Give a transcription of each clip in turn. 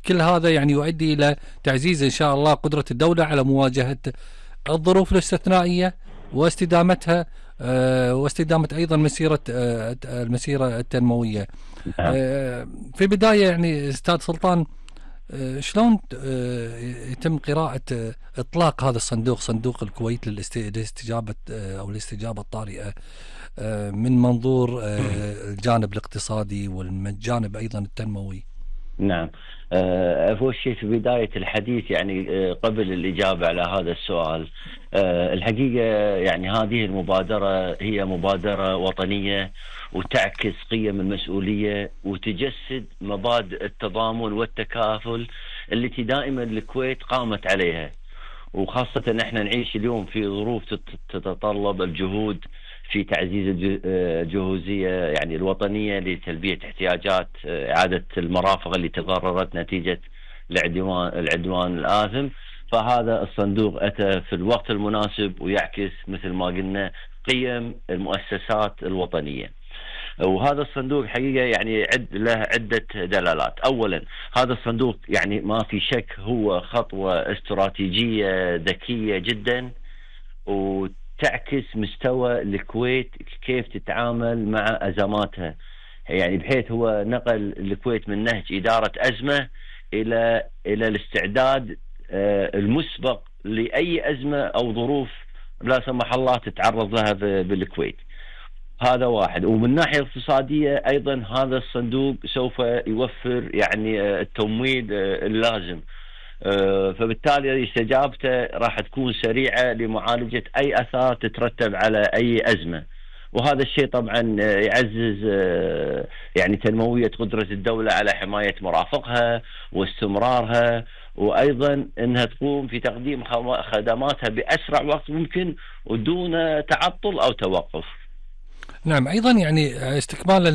كل هذا يعني يؤدي إلى تعزيز إن شاء الله قدرة الدولة على مواجهة الظروف الاستثنائية واستدامتها، واستدامة أيضا المسيرة التنموية. نعم. في بداية يعني أستاذ سلطان، شلون يتم قراءة إطلاق هذا الصندوق، صندوق الكويت للاستجابة أو الاستجابة الطارئة، من منظور الجانب الاقتصادي والجانب أيضا التنموي؟ نعم. أول شيء في بداية الحديث يعني قبل الإجابة على هذا السؤال، الحقيقة يعني هذه المبادرة هي مبادرة وطنية وتعكس قيم المسؤولية وتجسد مبادئ التضامن والتكافل التي دائما الكويت قامت عليها، وخاصة احنا نعيش اليوم في ظروف تتطلب الجهود في تعزيز الجهوزية يعني الوطنية لتلبية احتياجات إعادة المرافق اللي تضررت نتيجة العدوان الآثم. فهذا الصندوق أتى في الوقت المناسب ويعكس مثل ما قلنا قيم المؤسسات الوطنية. وهذا الصندوق حقيقة يعني له عدة دلالات. أولا هذا الصندوق يعني ما في شك هو خطوة استراتيجية ذكية جدا، وتعكس مستوى الكويت كيف تتعامل مع أزماتها، يعني بحيث هو نقل الكويت من نهج إدارة أزمة إلى الاستعداد المسبق لأي أزمة أو ظروف لا سمح الله تتعرض لها بالكويت. هذا واحد. ومن ناحية اقتصادية أيضا هذا الصندوق سوف يوفر يعني التمويل اللازم، فبالتالي استجابته راح تكون سريعة لمعالجة أي آثار تترتب على أي أزمة. وهذا الشيء طبعا يعزز يعني تنموية قدرة الدولة على حماية مرافقها واستمرارها، وأيضا أنها تقوم في تقديم خدماتها بأسرع وقت ممكن ودون تعطل أو توقف. نعم. أيضا يعني استكمالا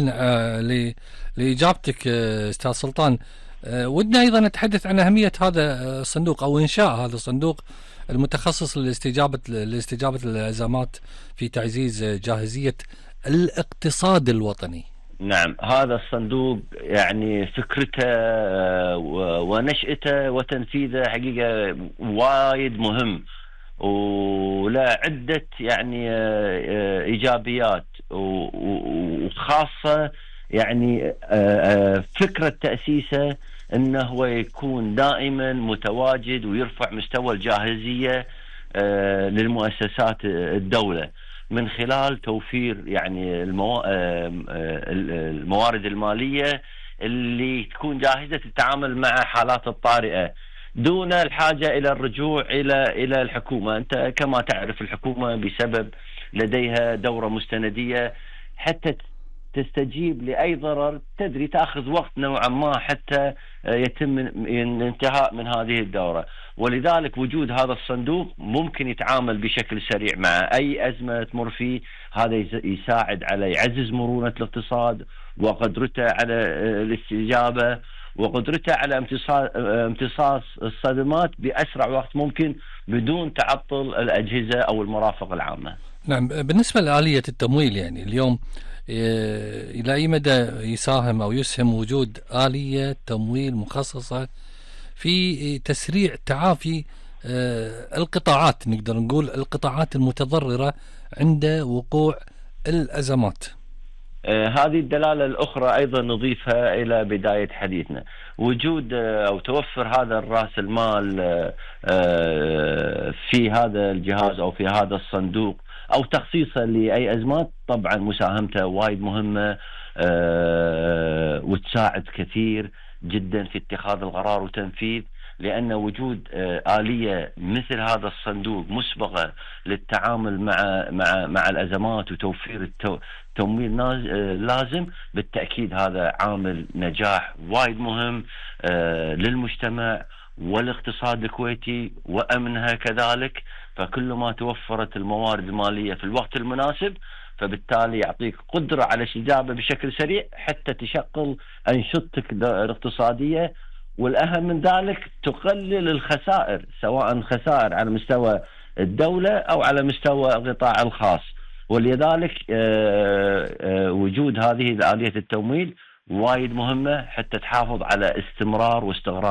لإجابتك أستاذ سلطان، ودنا أيضا نتحدث عن أهمية هذا الصندوق أو إنشاء هذا الصندوق المتخصص لاستجابة الأزمات في تعزيز جاهزية الاقتصاد الوطني. نعم. هذا الصندوق يعني فكرته ونشأته وتنفيذه حقيقة وايد مهم، ولا عدة يعني إيجابيات، وخاصة يعني فكرة تأسيسه أنه هو يكون دائما متواجد ويرفع مستوى الجاهزية للمؤسسات الدولة من خلال توفير يعني الموارد المالية اللي تكون جاهزة للتعامل مع حالات الطارئة دون الحاجة إلى الرجوع إلى الحكومة. أنت كما تعرف الحكومة بسبب لديها دورة مستندية حتى تستجيب لأي ضرر، تدري تأخذ وقت نوعا ما حتى يتم الانتهاء من هذه الدورة. ولذلك وجود هذا الصندوق ممكن يتعامل بشكل سريع مع أي أزمة تمر فيه. هذا يساعد على يعزز مرونة الاقتصاد وقدرته على الاستجابة وقدرته على امتصاص الصدمات بأسرع وقت ممكن بدون تعطل الأجهزة أو المرافق العامة. نعم. بالنسبة لآلية التمويل يعني اليوم إلى أي مدى يساهم أو يسهم وجود آلية تمويل مخصصة في تسريع تعافي القطاعات، نقدر نقول القطاعات المتضررة عند وقوع الأزمات؟ هذه الدلالة الأخرى أيضا نضيفها إلى بداية حديثنا. وجود أو توفر هذا الرأس المال في هذا الجهاز أو في هذا الصندوق أو تخصيصه لأي أزمات طبعا مساهمته وايد مهمة، وتساعد كثير جدا في اتخاذ القرار وتنفيذ، لأن وجود آلية مثل هذا الصندوق مسبقة للتعامل مع الأزمات وتوفير تمويل لازم بالتأكيد هذا عامل نجاح وايد مهم للمجتمع والاقتصاد الكويتي وأمنها كذلك. فكل ما توفرت الموارد المالية في الوقت المناسب فبالتالي يعطيك قدرة على الاستجابة بشكل سريع حتى تشغل أنشطتك الاقتصادية، والأهم من ذلك تقلل الخسائر سواء خسائر على مستوى الدولة أو على مستوى القطاع الخاص. ولذلك وجود هذه آلية التمويل وايد مهمة حتى تحافظ على استمرار واستقرار